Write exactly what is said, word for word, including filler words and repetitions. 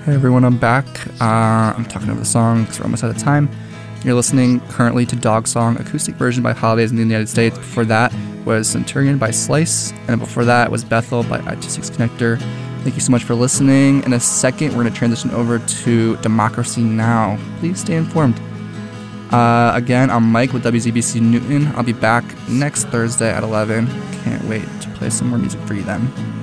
Hey everyone, I'm back. Uh, I'm talking over the song because we're almost out of time. You're listening currently to Dog Song, acoustic version by Holidays in the United States. Before that was Centurion by Slice, and before that was Bethel by I two six Connector. Thank you so much for listening. In a second, we're going to transition over to Democracy Now! Please stay informed. Uh, again, I'm Mike with W Z B C Newton. I'll be back next Thursday at eleven. Can't wait to play some more music for you then.